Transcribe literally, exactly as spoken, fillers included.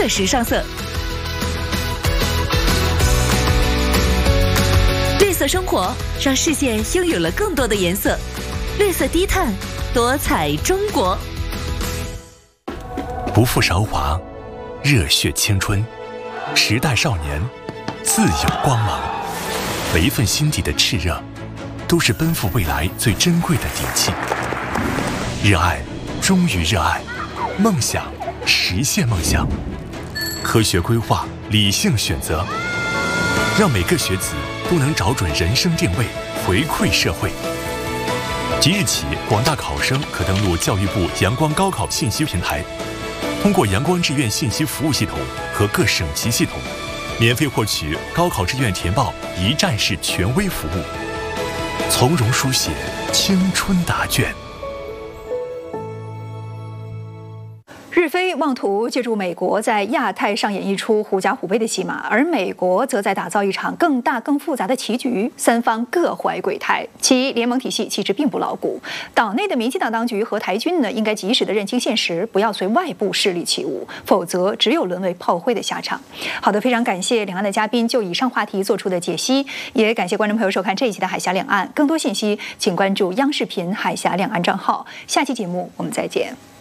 时尚色。绿色生活让世界拥有了更多的颜色，绿色低碳，多彩中国。 不负韶华，热血青春，时代少年，自有光芒。每一份心底的炽热，都是奔赴未来最珍贵的底气。热爱，忠于热爱，梦想，实现梦想。科学规划，理性选择，让每个学子都能找准人生定位，回馈社会。即日起，广大考生可登录教育部阳光高考信息平台，通过阳光志愿信息服务系统和各省级系统，免费获取高考志愿填报一站式权威服务，从容书写青春答卷。 日非妄图借助美国在亚太上演一出狐假虎威的戏码，而美国则在打造一场更大更复杂的棋局，三方各怀鬼胎，其联盟体系其实并不牢固。岛内的民进党当局和台军呢，应该及时的认清现实，不要随外部势力起舞，否则只有沦为炮灰的下场。好的，非常感谢两岸的嘉宾就以上话题做出的解析，也感谢观众朋友收看这一期的海峡两岸。更多信息请关注央视频海峡两岸账号。下期节目我们再见。